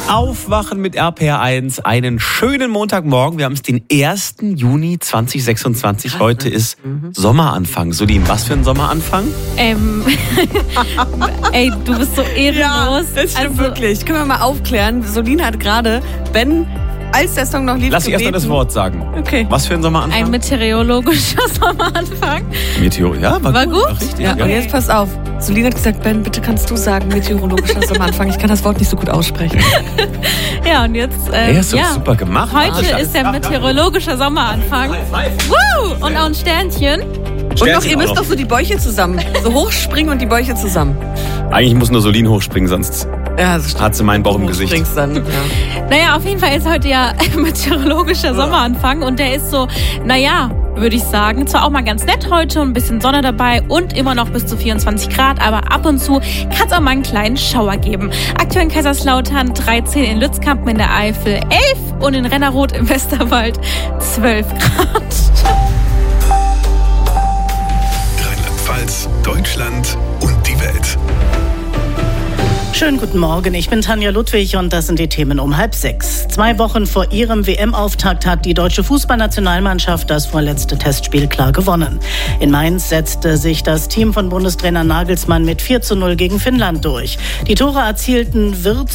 Aufwachen mit RPR1, einen schönen Montagmorgen. Wir haben es den 1. Juni 2026. Heute ist Sommeranfang. Solin, was für ein Sommeranfang? Ey, du bist so ehrenlos. Ja, das stimmt wirklich. Können wir mal aufklären. Solin hat gerade Ben, als der Song noch lief, Lass ich erst mal das Wort sagen. Okay. Was für ein Sommeranfang? Ein meteorologischer Sommeranfang. Ja, war gut. War richtig, Ja, und jetzt pass auf. Solin hat gesagt, Ben, bitte kannst du sagen, meteorologischer Sommeranfang. Ich kann das Wort nicht so gut aussprechen. Ja, und jetzt, Hey, hast du super gemacht. Heute ist der meteorologischer Sommeranfang. Woo! Und auch ein Sternchen. Und noch, ihr müsst doch so die Bäuche zusammen. So hochspringen und die Bäuche zusammen. Eigentlich muss nur Solin hochspringen, sonst hat sie meinen Bauch im Gesicht. Dann, ja. Naja, auf jeden Fall ist heute ja meteorologischer Sommeranfang und der ist so, würde ich sagen, zwar auch mal ganz nett heute, ein bisschen Sonne dabei und immer noch bis zu 24 Grad, aber ab und zu kann es auch mal einen kleinen Schauer geben. Aktuell in Kaiserslautern 13, in Lützkampen in der Eifel 11 und in Rennerroth im Westerwald 12 Grad. Rheinland-Pfalz, Deutschland und die Welt. Schönen guten Morgen, ich bin Tanja Ludwig und das sind die Themen um 5:30. 2 Wochen vor ihrem WM-Auftakt hat die deutsche Fußballnationalmannschaft das vorletzte Testspiel klar gewonnen. In Mainz setzte sich das Team von Bundestrainer Nagelsmann mit 4:0 gegen Finnland durch. Die Tore erzielten Wirtz